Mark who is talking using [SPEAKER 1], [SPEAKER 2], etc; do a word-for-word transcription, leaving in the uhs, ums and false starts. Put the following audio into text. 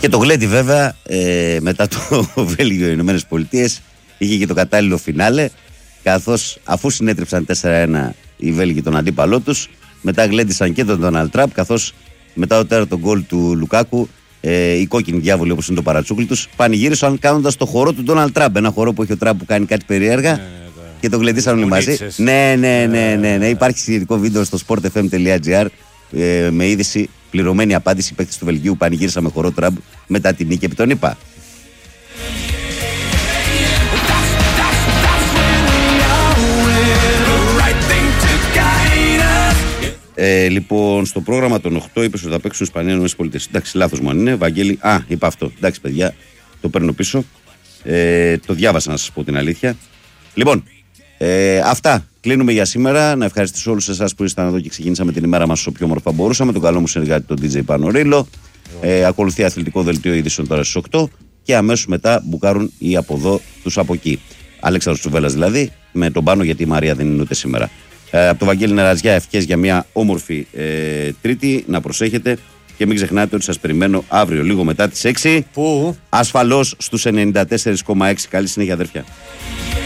[SPEAKER 1] Και το γλέντι βέβαια ε, μετά το Βέλγιο οι Ηνωμένες Πολιτείες είχε και το κατάλληλο φινάλε, καθώς αφού συνέτρεψαν τέσσερα ένα οι Βέλγοι τον αντίπαλό τους, μετά γλέντισαν και τον Ντόναλντ Τραμπ, καθώς μετά το τέταρτο γκολ του Λουκάκου ε, οι κόκκινοι διάβολοι, όπως είναι το παρατσούκλι τους, πανηγύρισαν κάνοντας το χορό του Ντόναλντ Τραμπ. Ένα χορό που έχει ο Τραμπ που κάνει κάτι περίεργα. Ναι, και το γλεντήσαν όλοι μαζί. Ναι, ναι, ναι, ναι, ναι. Υπάρχει σχετικό βίντεο στο sportfm.gr ε, με είδηση πληρωμένη απάντηση. Οι παίκτες του Βελγίου πανηγύρισαν με χορό Τραμπ μετά την νίκη επί τον ΗΠΑ. Ε, λοιπόν, στο πρόγραμμα των οκτώ είπε ότι θα παίξουν Ισπανία Ηνωμένες Πολιτείες. Εντάξει, λάθος μου αν είναι. Βαγγέλη, α, είπα αυτό. Εντάξει, παιδιά, το παίρνω πίσω. Ε, το διάβασα να σας πω την αλήθεια. Λοιπόν, ε, αυτά. Κλείνουμε για σήμερα. Να ευχαριστήσω όλους εσάς που ήσασταν εδώ και ξεκινήσαμε την ημέρα μας όσο πιο όμορφα μπορούσαμε. Τον καλό μου συνεργάτη, τον ντι τζέι Πανορίλο. Ε, ακολουθεί αθλητικό δελτίο ειδήσεων τώρα στις οκτώ. Και αμέσως μετά μπουκάρουν οι από εδώ τους από εκεί. Αλέξανδρος Τσουβέλλας δηλαδή, με τον Πάνο, γιατί η Μαρία δεν είναι ούτε σήμερα. Ε, από το Βαγγέλη Νεραζιά, ευχές για μια όμορφη ε, Τρίτη. Να προσέχετε και μην ξεχνάτε ότι σας περιμένω αύριο λίγο μετά τις έξι. Πού? Ασφαλώς στους ενενήντα τέσσερα κόμμα έξι. Καλή συνέχεια, αδέρφια.